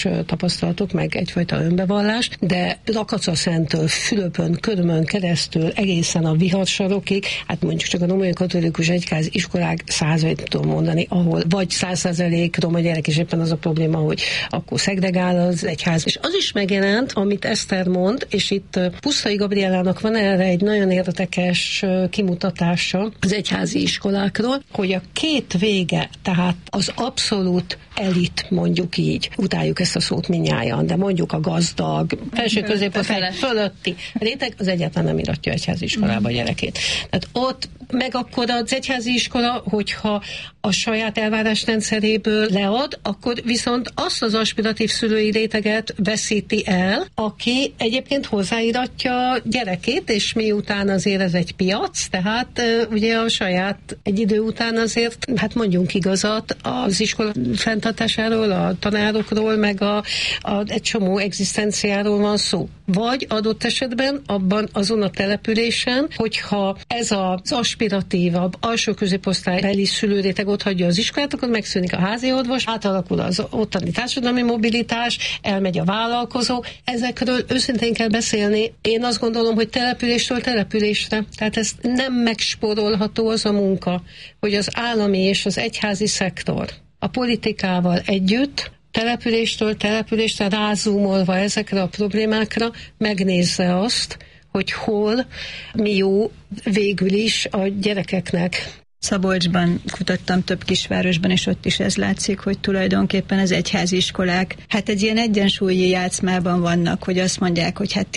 személyes tapasztalatok, meg egyfajta önbevallás, de Lakacaszentől, Fülöpön, Körmön keresztül egészen a Viharsarokig, hát mondjuk csak a római katolikus egyház iskolák 100-et tudom mondani, ahol vagy 100% roma gyerek, és éppen az a probléma, hogy akkor szegregál az egyház. És az is megjelent, amit Eszter mond, és itt Pusztai Gabriellának van erre egy nagyon érdekes kimutatása az egyházi iskolákról, hogy a két vége, tehát az abszolút elit, mondjuk így, utáljuk ezt a szót mindnyájan, de mondjuk a gazdag, felső középosztály fölötti réteg, az egyáltalán nem iratja egyházi iskolába a gyerekét. Tehát ott meg akkor az egyházi iskola, hogyha a saját elvárásrendszeréből lead, akkor viszont azt az aspiratív szülői réteget veszíti el, aki egyébként hozzáiratja gyerekét, és miután azért ez egy piac, tehát ugye a saját egy idő után azért, hát mondjunk igazat, az iskola fenntartásáról, a tanárokról, meg egy csomó egzisztenciáról van szó. Vagy adott esetben abban azon a településen, hogyha ez az aspiratívabb, alsó középosztálybeli szülőréteg ott hagyja az iskolát, akkor megszűnik a házi orvos, átalakul az ottani társadalmi mobilitás, elmegy a vállalkozó. Ezekről őszintén kell beszélni. Én azt gondolom, hogy településtől településre. Tehát ez nem megspórolható az a munka, hogy az állami és az egyházi szektor a politikával együtt településtől településre rázúmolva ezekre a problémákra megnézze azt, hogy hol mi jó végül is a gyerekeknek. Szabolcsban kutattam több kisvárosban, és ott is ez látszik, hogy tulajdonképpen az egyházi iskolák hát egy ilyen egyensúlyi játszmában vannak, hogy azt mondják, hogy hát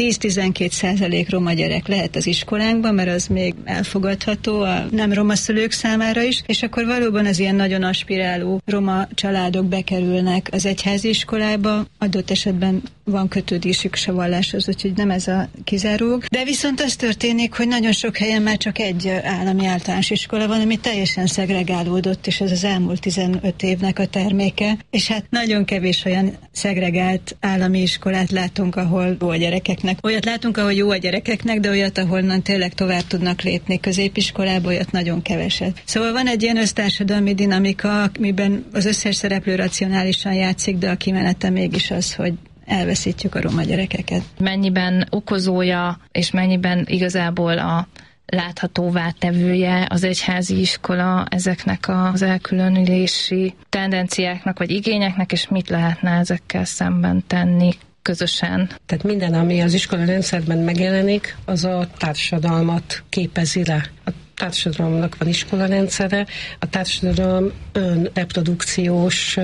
10-12% roma gyerek lehet az iskolánkban, mert az még elfogadható a nem roma szülők számára is, és akkor valóban az ilyen nagyon aspiráló roma családok bekerülnek az egyházi iskolába, adott esetben van kötődésük se valláshoz, úgyhogy nem ez a kizárók. De viszont az történik, hogy nagyon sok helyen már csak egy állami általános iskola van, ami teljesen szegregálódott, és ez az elmúlt 15 évnek a terméke, és hát nagyon kevés olyan szegregált állami iskolát látunk, ahol jó a gyerekeknek. Olyat látunk, ahol jó a gyerekeknek, de olyat, ahonnan tényleg tovább tudnak lépni középiskolába, olyat nagyon keveset. Szóval van egy ilyen össztársadalmi dinamika, amiben az összes szereplő racionálisan játszik, de a kimenete mégis az, hogy elveszítjük a roma gyerekeket. Mennyiben okozója, és mennyiben igazából a láthatóvá tevője az egyházi iskola ezeknek az elkülönülési tendenciáknak vagy igényeknek, és mit lehetne ezekkel szemben tenni közösen? Tehát minden, ami az iskola rendszerben megjelenik, az a társadalmat képezi le. A társadalomnak van iskolarendszere, a társadalom önreprodukciós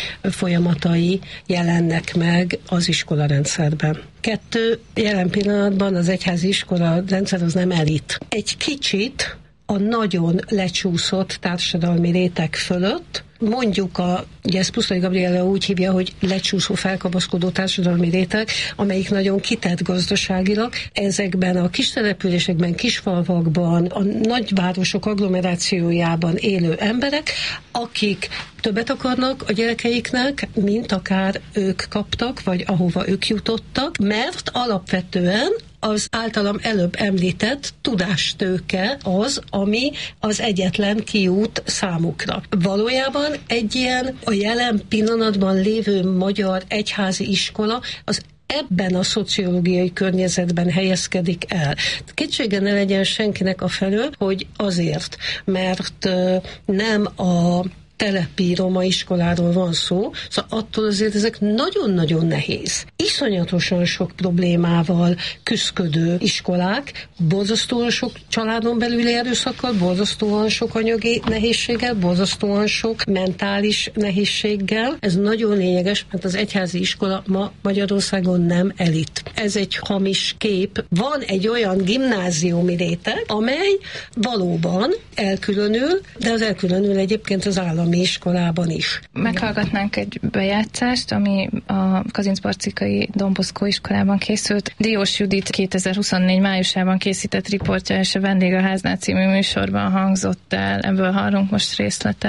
folyamatai jelennek meg az iskolarendszerben. 2, jelen pillanatban az egyházi iskola rendszer az nem elit. Egy kicsit a nagyon lecsúszott társadalmi réteg fölött, mondjuk ugye ezt Pusztai Gabriella úgy hívja, hogy lecsúszó, felkapaszkodó társadalmi réteg, amelyik nagyon kitett gazdaságilag. Ezekben a kis településekben, kisfalvakban, a nagyvárosok agglomerációjában élő emberek, akik többet akarnak a gyerekeiknek, mint akár ők kaptak, vagy ahova ők jutottak, mert alapvetően az általam előbb említett tudástőke az, ami az egyetlen kiút számukra. Valójában egy ilyen a jelen pillanatban lévő magyar egyházi iskola az ebben a szociológiai környezetben helyezkedik el. Kétsége ne legyen senkinek afelől, hogy azért, mert nem a telepi roma iskoláról van szó, szóval attól azért ezek nagyon-nagyon nehéz. Iszonyatosan sok problémával küszködő iskolák, borzasztóan sok családon belüli erőszakkal, borzasztóan sok anyagi nehézséggel, borzasztóan sok mentális nehézséggel. Ez nagyon lényeges, mert az egyházi iskola ma Magyarországon nem elit. Ez egy hamis kép. Van egy olyan gimnáziumi réteg, amely valóban elkülönül, de az elkülönül egyébként az állami iskolában is. Meghallgatnánk egy bejátszást, ami a Kazincbarcikai Don Bosco iskolában készült. Diós Judit 2024 májusában készített riportja és a Vendég a háznál című műsorban hangzott el. Ebből hallunk most részletet.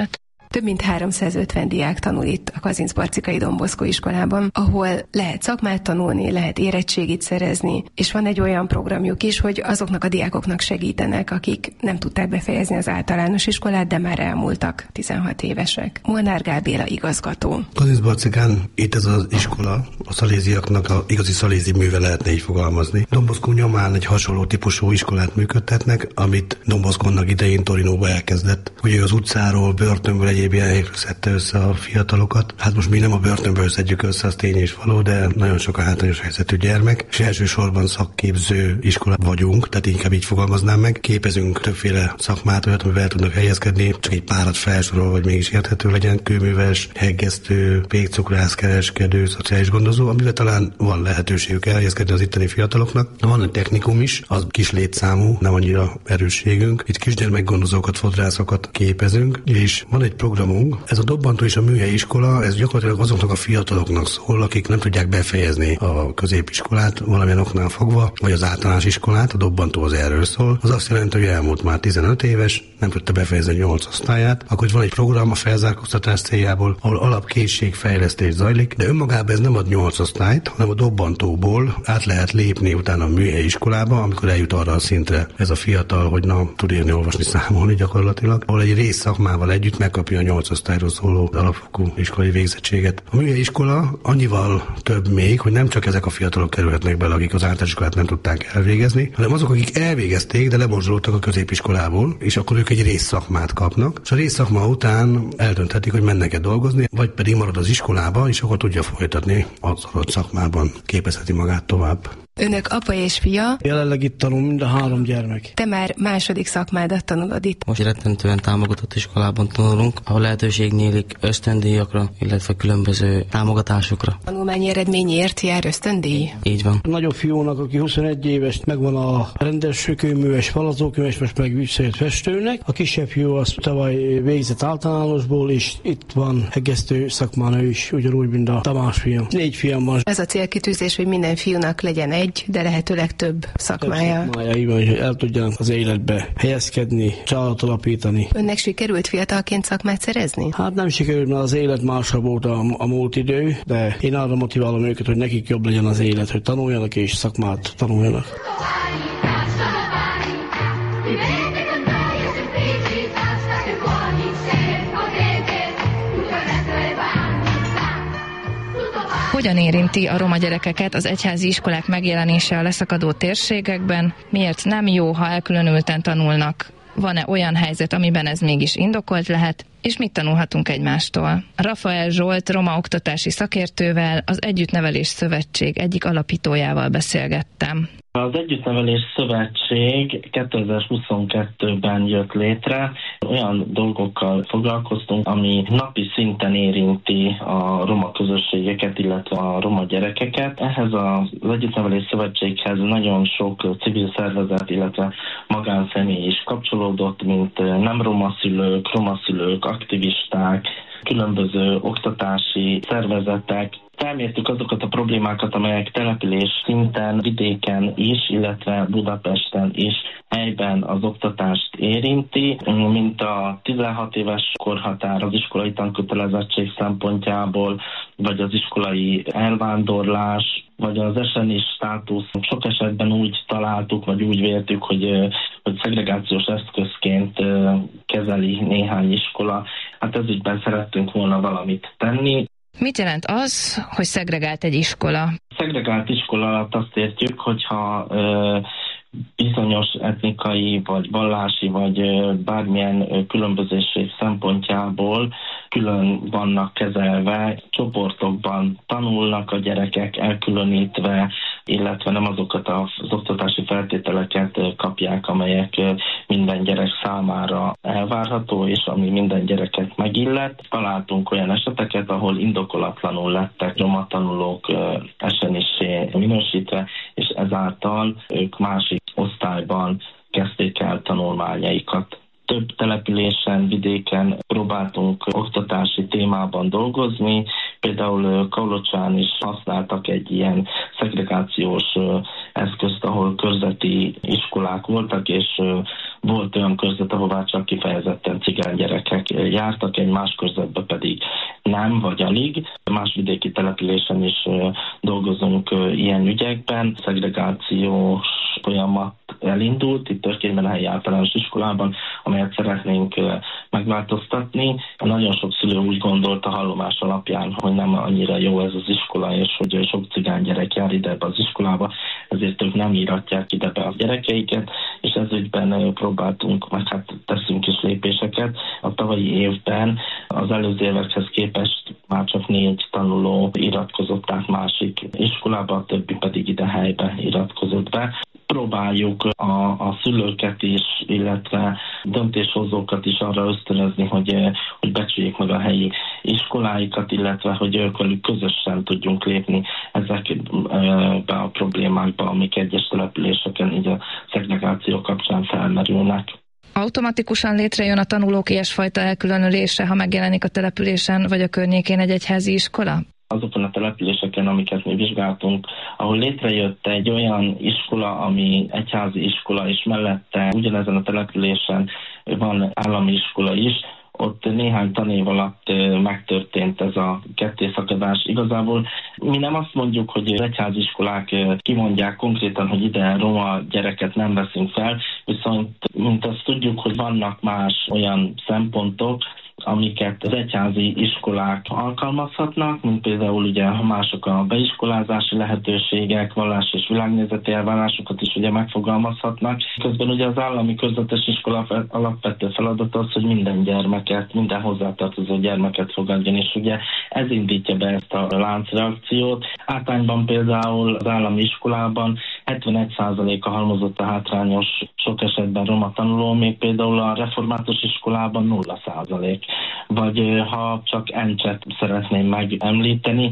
Több mint 350 diák tanul itt a Kazincbarcikai Don Bosco iskolában, ahol lehet szakmát tanulni, lehet érettségit szerezni, és van egy olyan programjuk is, hogy azoknak a diákoknak segítenek, akik nem tudták befejezni az általános iskolát, de már elmúltak, 16 évesek. Molnár Gál Béla igazgató. Kazincbarcikán itt ez az iskola a szaléziaknak a igazi szalézi műve, lehetne így fogalmazni. Don Bosco nyomán egy hasonló típusú iskolát működtetnek, amit Don Bosco-nak idején Torinóba elkezdett. Ugye az utcáról, börtönből, egyéb ilyen helyekről szedte össze a fiatalokat. Hát most mi nem a börtönből szedjük össze, az tény és való, de nagyon sok a hátrányos helyzetű gyermek, és elsősorban szakképző iskola vagyunk, tehát inkább így fogalmaznám meg. Képezünk többféle szakmát, olyat, amivel el tudnak helyezkedni, csak egy párat felsorol, vagy mégis érthető legyen: kőműves, heggesztő, pékcukrász, kereskedő, szociális gondozó, amivel talán van lehetőségük elhelyezkedni az itteni fiataloknak. Van egy technikum is, az kis létszámú, nem annyira erősségünk. Itt kisgyermekgondozókat, fodrászokat képezünk, és van egy programunk. Ez a Dobbantó és a Műhelyi Iskola, ez gyakorlatilag azoknak a fiataloknak szól, akik nem tudják befejezni a középiskolát valamilyen oknál fogva, vagy az általános iskolát. A Dobbantó az erről szól. Az azt jelenti, hogy elmúlt már 15 éves, nem tudta befejezni 8 osztályát, akkor van egy program a felzárkóztatás céljából, ahol alapkészségfejlesztés zajlik, de önmagában ez nem ad 8 osztályt, hanem a Dobbantóból át lehet lépni utána a műhelyi iskolába, amikor eljut arra a szintre ez a fiatal, hogy tud írni, olvasni, számolni gyakorlatilag, ahol egy részszakmával együtt megkapja a 8 osztályról szóló alapfokú iskolai végzettséget. A műhelyi iskola annyival több még, hogy nem csak ezek a fiatalok kerülhetnek bele, akik az általános iskolát nem tudták elvégezni, hanem azok, akik elvégezték, de lemorzsolódtak a középiskolából, és akkor ők egy részszakmát kapnak, és a részszakma után eldönthetik, hogy mennek-e dolgozni, vagy pedig marad az iskolába, és akkor tudja folytatni az adott szakmában, képezheti magát tovább. Önök apa és fia? Jelenleg itt tanul mind a 3 gyermek. Te már második szakmádat tanulod itt. Most rettentően támogatott iskolában tanulunk, ahol lehetőség nyílik ösztöndíjakra, illetve különböző támogatásokra. Tanulmányi eredményért jár ösztöndíj? Így van. A nagyobb fiúnak, aki 21 éves, megvan a rendes kőműves, falazókőműves, most meg visszajött festőnek. A kisebb fiú az tavaly végzett általánosból, és itt van heggesztő szakmán ő is, ugyanúgy, mint a Tamás fiam. 4 fiam van. Ez a célkitűzés, hogy minden fiúnak legyen egy, de lehetőleg több szakmája. Így van, hogy el tudjanak az életbe helyezkedni, családot alapítani. Önnek sikerült fiatalként szakmát szerezni? Hát nem sikerült, mert az élet másabb volt a múlt idő, de én arra motiválom őket, hogy nekik jobb legyen az élet, hogy tanuljanak és szakmát tanuljanak. Hogyan érinti a roma gyerekeket az egyházi iskolák megjelenése a leszakadó térségekben? Miért nem jó, ha elkülönülten tanulnak? Van-e olyan helyzet, amiben ez mégis indokolt lehet? És mit tanulhatunk egymástól? Rafael Zsolt roma oktatási szakértővel, az Együttnevelés Szövetség egyik alapítójával beszélgettem. Az Együttnevelés Szövetség 2022-ben jött létre. Olyan dolgokkal foglalkoztunk, ami napi szinten érinti a roma közösségeket, illetve a roma gyerekeket. Ehhez az Együttnevelés Szövetséghez nagyon sok civil szervezet, illetve magánszemély is kapcsolódott, mint nem roma szülők, aktivisták, különböző oktatási szervezetek. Felmértük azokat a problémákat, amelyek település szinten, vidéken is, illetve Budapesten is helyben az oktatást érinti, mint a 16 éves korhatár az iskolai tankötelezettség szempontjából, vagy az iskolai elvándorlás, vagy az SNI státusz. Sok esetben úgy találtuk, vagy úgy véltük, hogy szegregációs eszközként kezeli néhány iskola. Hát ez ügyben szerettünk volna valamit tenni. Mit jelent az, hogy szegregált egy iskola? Szegregált iskola alatt azt értjük, hogyha bizonyos etnikai, vagy vallási, vagy bármilyen különbözőség szempontjából külön vannak kezelve, csoportokban tanulnak a gyerekek elkülönítve, illetve nem azokat az oktatási feltételeket kapják, amelyek minden gyerek számára elvárható, és ami minden gyereket megillet. Találtunk olyan eseteket, ahol indokolatlanul lettek roma tanulók esenissé minősítve, és ezáltal ők másik osztályban kezdték el tanulmányaikat. Több településen, vidéken próbáltunk oktatási témában dolgozni, például Kaulocsán is használtak egy ilyen szegregációs eszközt, ahol körzeti iskolák voltak, és volt olyan körzet, ahová csak kifejezetten cigány gyerekek jártak, egy más körzetben pedig nem, vagy alig. Más vidéki településen is dolgozunk ilyen ügyekben. Szegregációs folyamat elindult, itt Törkényben a helyi általános iskolában, amelyet szeretnénk megváltoztatni. Nagyon sok szülő úgy gondolt a hallomás alapján, hogy nem annyira jó ez az iskola, és hogy sok cigány gyerek jár ide ebbe az iskolába, ezért ők nem íratják ide be a gyerekeiket, és ez ügyben próbáltunk, meg hát teszünk is lépéseket. A tavalyi évben az előző évekhez képest már csak 4 tanuló iratkozott át másik iskolába, a többi pedig ide helybe iratkozott be. Próbáljuk a szülőket is, illetve döntéshozókat is arra ösztönözni, hogy becsüljék meg a helyi iskoláikat, illetve hogy ők velük közösen tudjunk lépni ezekbe a problémákba, amik egyes településeken így a szegregáció kapcsán felmerülnek. Automatikusan létrejön a tanulók ilyesfajta elkülönülése, ha megjelenik a településen vagy a környékén egy egyházi iskola? Azokon a településeken, amiket mi vizsgáltunk, ahol létrejött egy olyan iskola, ami egyházi iskola, és mellette ugyanezen a településen van állami iskola is, ott néhány tanév alatt megtörtént ez a kettészakadás. Igazából mi nem azt mondjuk, hogy egyháziskolák kimondják konkrétan, hogy ide roma gyereket nem veszünk fel, viszont mint azt tudjuk, hogy vannak más olyan szempontok, amiket az egyházi iskolák alkalmazhatnak, mint például ugye mások a beiskolázási lehetőségek, vallás és világnézeti elvárásokat is ugye megfogalmazhatnak. Közben ugye az állami közvetes iskola alapvető feladat az, hogy minden gyermeket, minden hozzátartozó gyermeket fogadjon, és ugye ez indítja be ezt a láncreakciót. Általányban például az állami iskolában 71%-a halmozott a hátrányos, sok esetben roma tanuló, még például a református iskolában 0%. Vagy ha csak Encset szeretném megemlíteni,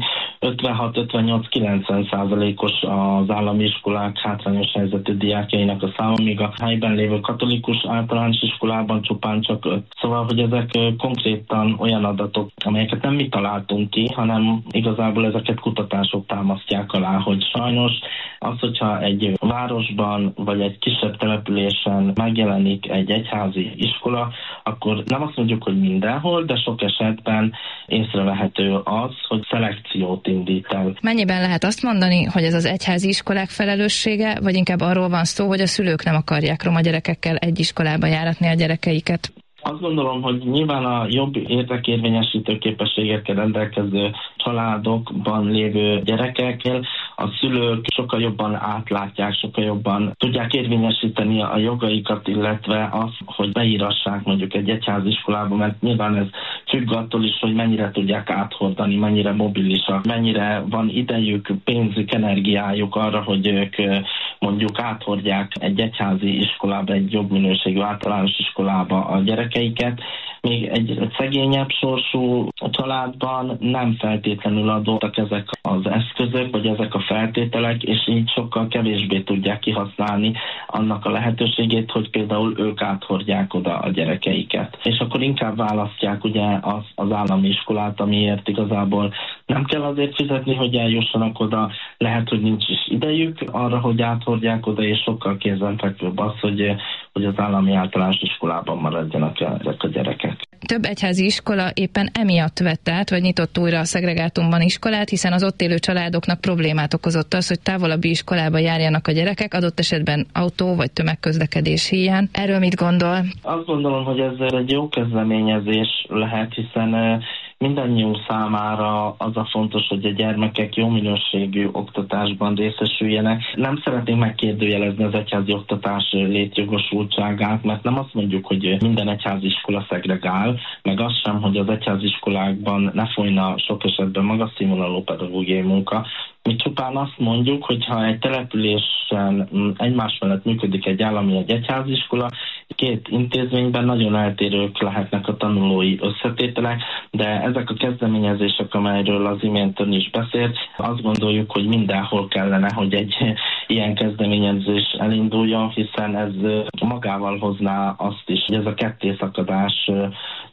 56-58-90%-os az állami iskolák hátrányos helyzetű diákjainak a száma, míg a helyben lévő katolikus általános iskolában csupán csak 5. Szóval, hogy ezek konkrétan olyan adatok, amelyeket nem mi találtunk ki, hanem igazából ezeket kutatások támasztják alá, hogy sajnos az, hogyha egy városban vagy egy kisebb településen megjelenik egy egyházi iskola, akkor nem azt mondjuk, hogy mindenhol, de sok esetben észrevehető az, hogy szelekciót indít el. Mennyiben lehet azt mondani, hogy ez az egyházi iskolák felelőssége, vagy inkább arról van szó, hogy a szülők nem akarják roma gyerekekkel egy iskolába járatni a gyerekeiket? Azt gondolom, hogy nyilván a jobb érdekérvényesítő képességekkel rendelkező családokban lévő gyerekekkel a szülők sokkal jobban átlátják, sokkal jobban tudják érvényesíteni a jogaikat, illetve az, hogy beírassák mondjuk egy egyháziskolába, mert nyilván ez függ attól is, hogy mennyire tudják áthordani, mennyire mobilisak, mennyire van idejük, pénzük, energiájuk arra, hogy ők mondjuk áthordják egy egyházi iskolába, egy jobb minőségű általános iskolába a gyerekeiket. Még egy szegényebb sorsú családban nem feltétlenül adottak ezek az eszközök, vagy ezek a feltételek, és így sokkal kevésbé tudják kihasználni annak a lehetőségét, hogy például ők áthordják oda a gyerekeiket. És akkor inkább választják ugye az állami iskolát, amiért igazából nem kell azért fizetni, hogy eljussanak oda, lehet, hogy nincs is idejük arra, hogy áthordják oda, és sokkal kézenfekvőbb az, hogy az állami általános iskolában maradjanak ezek a gyerekek. Több egyházi iskola éppen emiatt vett át, vagy nyitott újra a szegregátumban iskolát, hiszen az ott élő családoknak problémát okozott az, hogy távolabbi iskolába járjanak a gyerekek, adott esetben autó vagy tömegközlekedés híján. Erről mit gondol? Azt gondolom, hogy ez egy jó kezdeményezés lehet, hiszen mindannyiunk számára az a fontos, hogy a gyermekek jó minőségű oktatásban részesüljenek. Nem szeretnénk megkérdőjelezni az egyházi oktatás létjogosultságát, mert nem azt mondjuk, hogy minden egyházi iskola szegregál, meg az sem, hogy az egyházi iskolákban ne folyna sok esetben magas színvonalú pedagógiai munka. Mi csupán azt mondjuk, hogy ha egy településen egymás mellett működik egy állami, egy egyháziskola, két intézményben nagyon eltérők lehetnek a tanulói összetételek, de ezek a kezdeményezések, amelyről az imént ön is beszélt, azt gondoljuk, hogy mindenhol kellene, hogy egy ilyen kezdeményezés elinduljon, hiszen ez magával hozná azt is, hogy ez a kettészakadás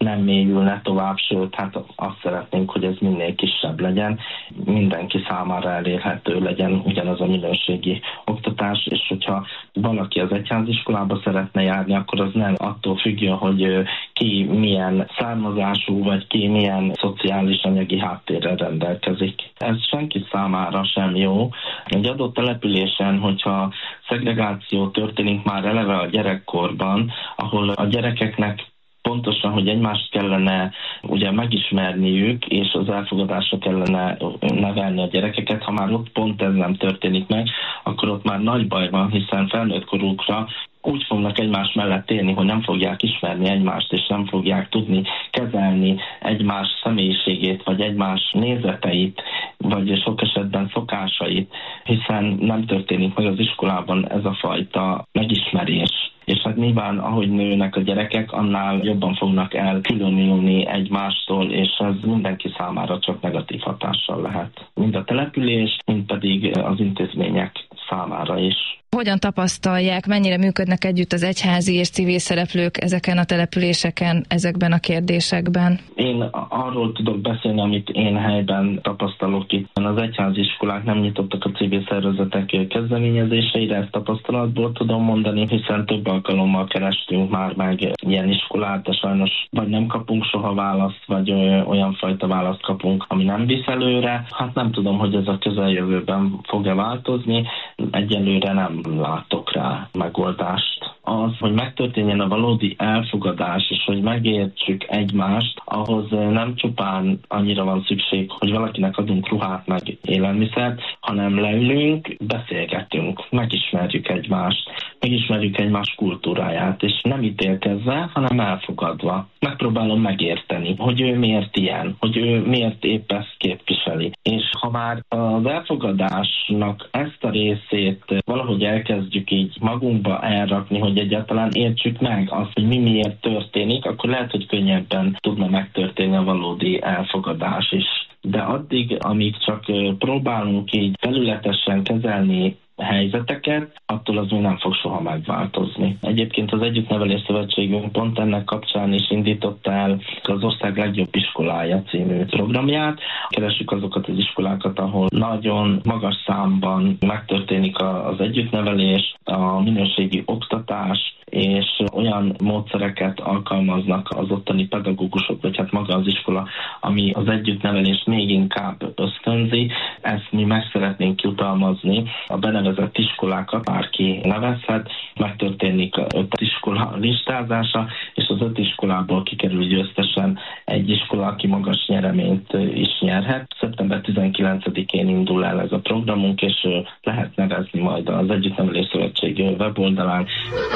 nem mélyülne tovább, sőt, hát azt szeretnénk, hogy ez minél kisebb legyen, mindenki számára elérhető legyen ugyanaz a minőségi oktatás, és hogyha valaki az egyháziskolába szeretne járni, akkor az nem attól függően, hogy ki milyen származású, vagy ki milyen szociális anyagi háttérrel rendelkezik. Ez senki számára sem jó. Egy adott településen, hogyha szegregáció történik már eleve a gyerekkorban, ahol a gyerekeknek pontosan, hogy egymást kellene ugye megismerniük, és az elfogadásra kellene nevelni a gyerekeket. Ha már ott pont ez nem történik meg, akkor ott már nagy baj van, hiszen felnőtt korukra úgy fognak egymás mellett élni, hogy nem fogják ismerni egymást, és nem fogják tudni kezelni egymás személyiségét, vagy egymás nézeteit, vagy sok esetben szokásait, hiszen nem történik meg az iskolában ez a fajta megismerés. És hát nyilván, ahogy nőnek a gyerekek, annál jobban fognak elkülönülni egymástól, és ez mindenki számára csak negatív hatással lehet. Mind a település, mind pedig az intézmények számára is. Hogyan tapasztalják, mennyire működnek együtt az egyházi és civil szereplők ezeken a településeken, ezekben a kérdésekben? Én arról tudok beszélni, amit én helyben tapasztalok itt. Az egyházi iskolák nem nyitottak a civil szervezetek kezdeményezéseire, ezt tapasztalatból tudom mondani, hiszen több alkalommal kerestünk már meg ilyen iskolát, de sajnos vagy nem kapunk soha választ, vagy olyan fajta választ kapunk, ami nem visz előre. Hát nem tudom, hogy ez a közeljövőben fog-e változni. Egyelőre nem látok rá megoldást. Az, hogy megtörténjen a valódi elfogadás, és hogy megértsük egymást, ahhoz nem csupán annyira van szükség, hogy valakinek adunk ruhát meg élelmiszert, hanem leülünk, beszélgetünk, megismerjük egymást, megismerjük egymás kultúráját, és nem ítélkezve, hanem elfogadva. Megpróbálom megérteni, hogy ő miért ilyen, hogy ő miért épp ezt képviseli. És ha már az elfogadásnak ezt a részét valahogy elkezdjük így magunkba elrakni, hogy egyáltalán értsük meg azt, hogy mi miért történik, akkor lehet, hogy könnyebben tudna megtörténni a valódi elfogadás is. De addig, amíg csak próbálunk így területesen kezelni helyzeteket, attól az még nem fog soha megváltozni. Egyébként az Együttnevelés Szövetségünk pont ennek kapcsán is indította el az Ország Legjobb Iskolája című programját. Keressük azokat az iskolákat, ahol nagyon magas számban megtörténik az együttnevelés, a minőségi oktatás, és olyan módszereket alkalmaznak az ottani pedagógusok, vagy hát maga az iskola, ami az együttnevelést még inkább ösztönzi. Ezt mi meg szeretnénk jutalmazni. A benevezett iskolákat bárki nevezhet, megtörténik 5 iskola listázása, és az 5 iskolából kikerül győztesen egy iskola, aki magas nyereményt is nyerhet. Szeptember 19-én indul el ez a programunk, és lehet nevezni majd az Együttnevelés Szövetség weboldalán.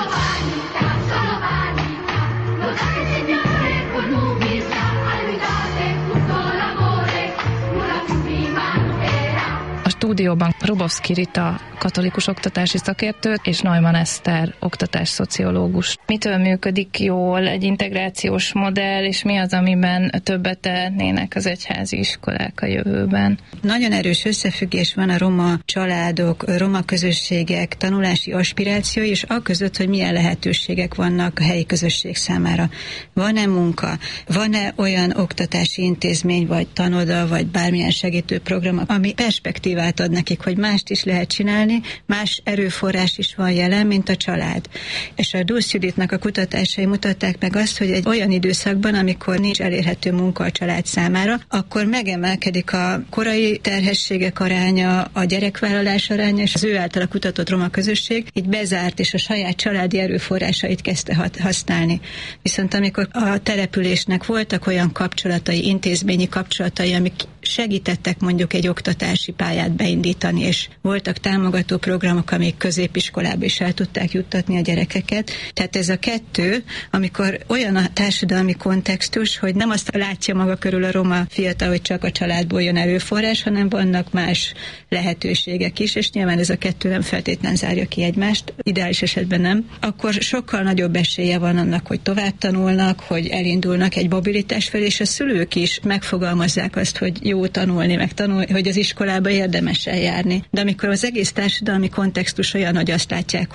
A stúdióban Rubovszky Rita katolikus oktatási szakértő és Neumann Eszter oktatásszociológus. Mitől működik jól egy integrációs modell, és mi az, amiben többet tehetnének az egyházi iskolák a jövőben? Nagyon erős összefüggés van a roma családok, roma közösségek tanulási aspirációi, és aközött, hogy milyen lehetőségek vannak a helyi közösség számára. Van-e munka? Van-e olyan oktatási intézmény, vagy tanoda, vagy bármilyen segítő program, ami perspektívát ad nekik, hogy mást is lehet csinálni, más erőforrás is van jelen, mint a család. És a Dulsz Juditnak a kutatásai mutatták meg azt, hogy egy olyan időszakban, amikor nincs elérhető munka a család számára, akkor megemelkedik a korai terhességek aránya, a gyerekvállalás aránya, és az ő által kutatott roma közösség így bezárt, és a saját családi erőforrásait kezdte használni. Viszont amikor a településnek voltak olyan kapcsolatai, intézményi kapcsolatai, amik segítettek mondjuk egy oktatási pályát beindítani, és voltak támogató programok, amik középiskolába is el tudták juttatni a gyerekeket. Tehát ez a kettő, amikor olyan a társadalmi kontextus, hogy nem azt látja maga körül a roma fiatal, hogy csak a családból jön erőforrás, hanem vannak más lehetőségek is, és nyilván ez a kettő nem feltétlen zárja ki egymást, ideális esetben nem, akkor sokkal nagyobb esélye van annak, hogy tovább tanulnak, hogy elindulnak egy mobilitás felé, és a szülők is megfogalmazzák azt, hogy jó tanulni, meg tanulni, hogy az iskolába érdemes eljárni. De amikor az egész társadalmi kontextus olyan, hogy azt látják, hogy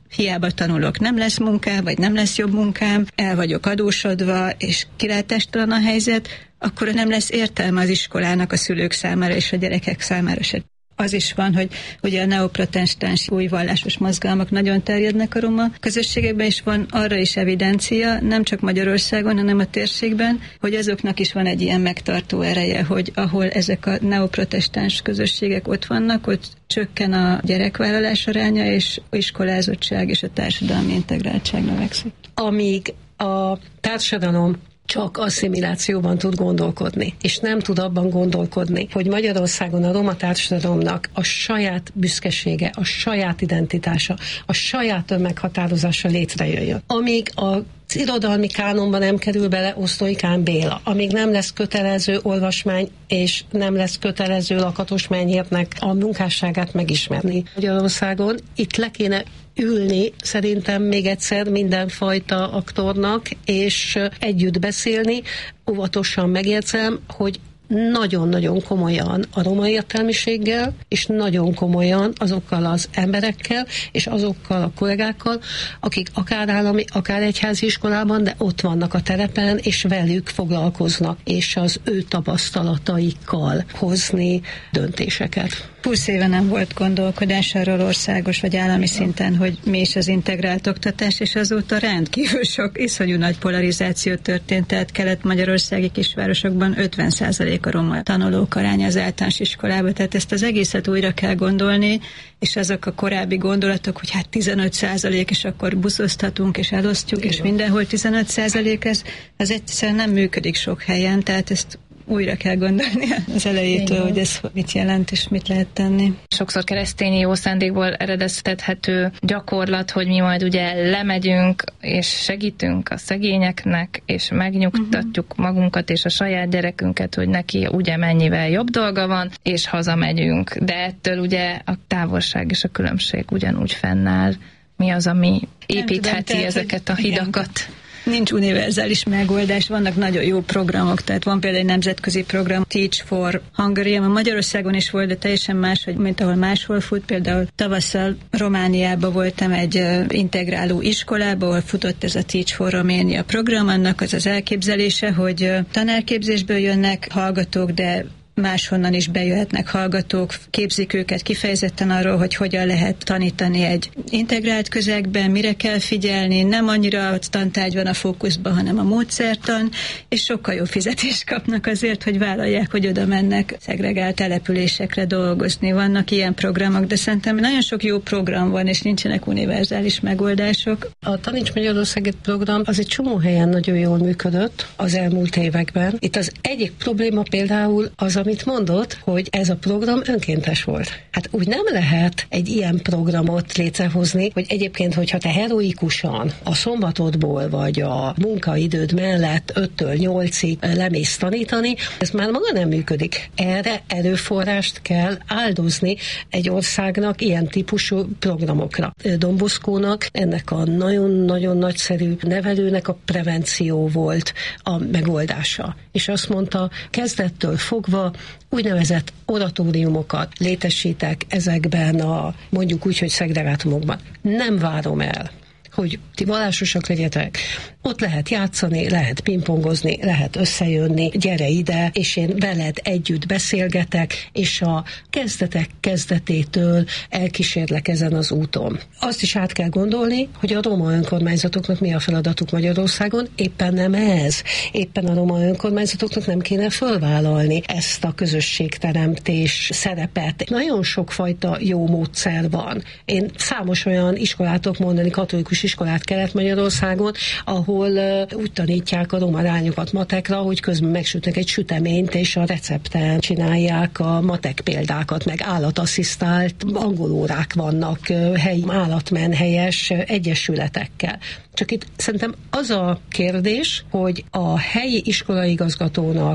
hiába tanulok, nem lesz munkám, vagy nem lesz jobb munkám, el vagyok adósodva, és kilátástalan a helyzet, akkor nem lesz értelme az iskolának a szülők számára és a gyerekek számára se. Az is van, hogy ugye a neoprotestáns új vallásos mozgalmak nagyon terjednek a roma közösségekben, és van arra is evidencia, nem csak Magyarországon, hanem a térségben, hogy azoknak is van egy ilyen megtartó ereje, hogy ahol ezek a neoprotestáns közösségek ott vannak, ott csökken a gyerekvállalás aránya, és iskolázottság és a társadalmi integráltság növekszik. Amíg a társadalom csak asszimilációban tud gondolkodni, és nem tud abban gondolkodni, hogy Magyarországon a roma társadalomnak a saját büszkesége, a saját identitása, a saját önmeghatározása létrejöjjön. Amíg az irodalmi kánonban nem kerül bele Oszlói Kán Béla, amíg nem lesz kötelező olvasmány, és nem lesz kötelező Lakatos Menyhértnek a munkásságát megismerni Magyarországon, itt le kéne ülni szerintem még egyszer mindenfajta aktornak, és együtt beszélni, óvatosan megérzem, hogy nagyon-nagyon komolyan a roma értelmiséggel, és nagyon komolyan azokkal az emberekkel, és azokkal a kollégákkal, akik akár állami, akár egyházi iskolában, de ott vannak a terepen, és velük foglalkoznak, és az ő tapasztalataikkal hozni döntéseket. 20 éve nem volt gondolkodás arról országos vagy állami szinten, hogy mi is az integrált oktatás, és azóta rendkívül sok, iszonyú nagy polarizáció történt, tehát kelet-magyarországi kisvárosokban 50% a roma tanulók aránya az általános iskolában, tehát ezt az egészet újra kell gondolni, és azok a korábbi gondolatok, hogy hát 15%, és akkor buszoztatunk, és elosztjuk, és mindenhol 15%, ez egyszerűen nem működik sok helyen, tehát ezt újra kell gondolni az elejétől, hogy ez mit jelent és mit lehet tenni. Sokszor keresztényi jó szándékból eredeztethető gyakorlat, hogy mi majd ugye lemegyünk és segítünk a szegényeknek, és megnyugtatjuk magunkat és a saját gyerekünket, hogy neki ugye mennyivel jobb dolga van, és hazamegyünk. De ettől ugye a távolság és a különbség ugyanúgy fennáll. Mi az, ami építheti ezeket a hidakat? Igen. Nincs univerzális megoldás, vannak nagyon jó programok, tehát van például egy nemzetközi program, Teach for Hungary, ami Magyarországon is volt, de teljesen más, mint ahol máshol fut. Például tavasszal Romániában voltam egy integráló iskolában, ahol futott ez a Teach for Romania program, annak az elképzelése, hogy tanárképzésből jönnek hallgatók, de máshonnan is bejöhetnek hallgatók, képzik őket kifejezetten arról, hogy hogyan lehet tanítani egy integrált közegben, mire kell figyelni, nem annyira a tantárgy van a fókuszban, hanem a módszertan, és sokkal jobb fizetést kapnak azért, hogy vállalják, hogy oda mennek szegregált településekre dolgozni. Vannak ilyen programok, de szerintem nagyon sok jó program van, és nincsenek univerzális megoldások. A Taníts Magyarországért program az egy csomó helyen nagyon jól működött az elmúlt években. Itt az egyik probléma például az, amit mondott, hogy ez a program önkéntes volt. Hát úgy nem lehet egy ilyen programot létrehozni, hogy egyébként, hogyha te heroikusan a szombatodból vagy a munkaidőd mellett 5-től 8-ig lemész tanítani, ez már maga nem működik. Erre erőforrást kell áldozni egy országnak ilyen típusú programokra. Don Boscónak ennek a nagyon-nagyon nagyszerű nevelőnek a prevenció volt a megoldása. És azt mondta, kezdettől fogva úgynevezett oratóriumokat létesítek ezekben a mondjuk úgy, hogy szegregátumokban. Nem várom el, hogy ti vallásosak legyetek. Ott lehet játszani, lehet pingpongozni, lehet összejönni, gyere ide, és én veled együtt beszélgetek, és a kezdetek kezdetétől elkísérlek ezen az úton. Azt is át kell gondolni, hogy a roma önkormányzatoknak mi a feladatuk Magyarországon, éppen nem ez. Éppen a roma önkormányzatoknak nem kéne fölvállalni ezt a közösségteremtés szerepet. Nagyon sokfajta jó módszer van. Én számos olyan iskolátok mondani, katolikus iskolát Kelet-Magyarországon, ahol úgy tanítják a roma lányokat matekra, hogy közben megsütnek egy süteményt, és a recepten csinálják a matek példákat, meg állatasszisztált angolórák vannak helyi állatmenhelyes egyesületekkel. Csak itt szerintem az a kérdés, hogy a helyi iskolaigazgatónak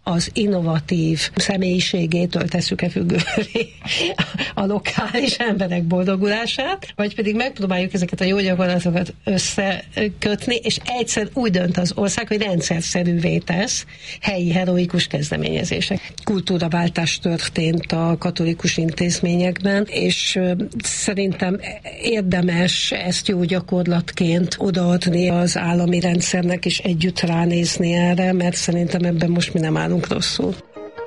az innovatív személyiségétől tesszük-e függővé a lokális emberek boldogulását, vagy pedig megpróbáljuk ezeket a jó gyakorlatokat összekötni, és egyszer úgy dönt az ország, hogy rendszerszerűvé tesz helyi heroikus kezdeményezések. Kultúraváltás történt a katolikus intézményekben, és szerintem érdemes ezt jó gyakorlatként odaadni az állami rendszernek, és együtt ránézni erre, mert szerintem ebben most mi nem állunk rosszul.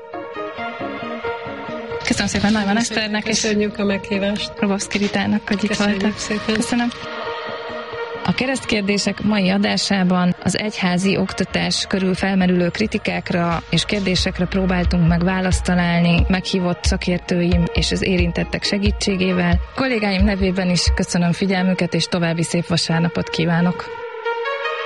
Köszönöm szépen Neumann Eszternek, és köszönjük a meghívást. Robovszky Ritának, hogy itt voltak. Szépen. Köszönöm. A Keresztkérdések mai adásában az egyházi oktatás körül felmerülő kritikákra és kérdésekre próbáltunk meg választ találni meghívott szakértőim és az érintettek segítségével. Kollégáim nevében is köszönöm figyelmüket, és további szép vasárnapot kívánok!